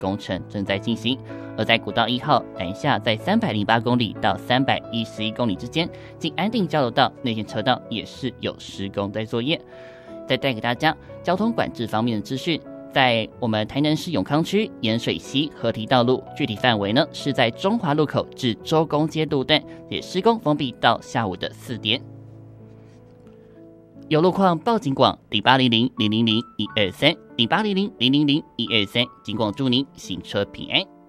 工程正在进行。而在国道1号南下，在308公里到311公里之间，经安定交流道内线车道也是有施工在作业。再带给大家交通管制方面的资讯，在我们台南市永康区盐水溪河堤道路，具体范围呢是在中华路口至周公街路段，也施工封闭到下午的4点。有路况报警广0800000123，0800000123，警广祝您行车平安。